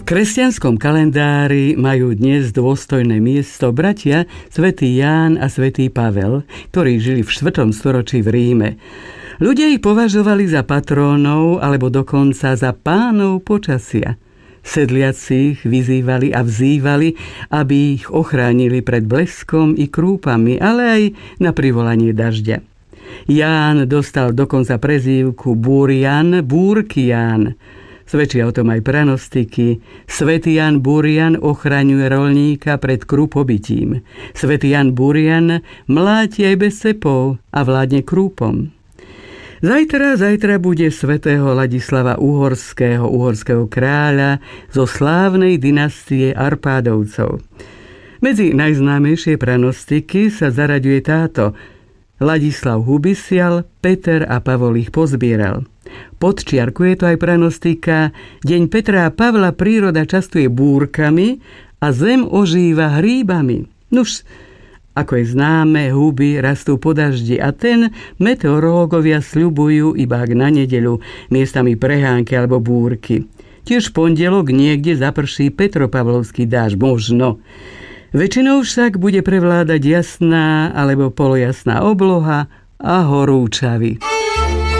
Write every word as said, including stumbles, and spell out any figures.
kresťanskom kalendári majú dnes dôstojné miesto bratia svätý Ján a svätý Pavel, ktorí žili v štvrtom storočí v Ríme. Ľudia ich považovali za patrónov alebo dokonca za pánov počasia. Sedliaci ich vyzývali a vzývali, aby ich ochránili pred bleskom i krúpami, ale aj na privolanie dažďa. Ján dostal dokonca prezývku Búrian, Búrky Ján. Svedčia o tom aj pranostiky. Svätý Ján Búrian ochraňuje roľníka pred krúpobitím. Svätý Ján Búrian mláti aj bez cepov a vládne krúpom. Zajtra, zajtra bude svätého Ladislava Uhorského, uhorského kráľa zo slávnej dynastie Arpádovcov. Medzi najznámejšie pranostiky sa zaraďuje táto: Ladislav hubisial, Peter a Pavol ich pozbieral. Podčiarkuje to aj pranostika: Deň Petra a Pavla príroda častuje búrkami a zem ožíva hríbami. Nuž, ako je známe, huby rastú po daždi a ten meteorológovia sľubujú iba ak na nedeľu, miestami prehánky alebo búrky. Tiež v pondelok niekde zaprší Petropavlovský dážď, možno. Väčšinou však bude prevládať jasná alebo polojasná obloha a horúčavy.